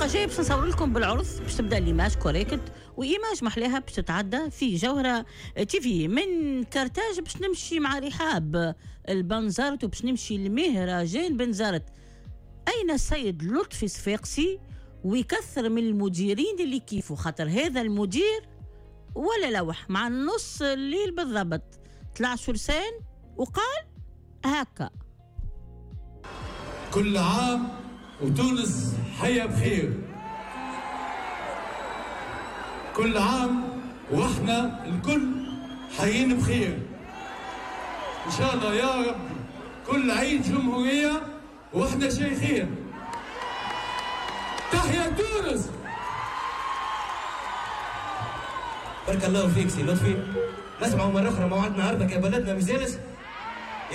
الاسبوع جاي باش نصور لكم بالعرض باش تبدا ليماج كوريكت وايماج محلاها باش تتعدى في جوهره تي في من كرتاج باش نمشي مع رحاب البنزرت وباش نمشي لمهرجان بنزرت. اين السيد لطفي صفاقسي ويكثر من المديرين اللي كيفه، خاطر هذا المدير ولا لوح مع النص الليل بالضبط طلع شرسان وقال هكا: كل عام وتونس حية بخير، كل عام واحنا الكل حيين بخير ان شاء الله يا رب. كل عيد جمهورية واحنا شيخين. تحيا تونس. بارك الله فيك سي لطفي. نسمعوا مرة أخرى موعدنا عرضك يا بلدنا مزالس.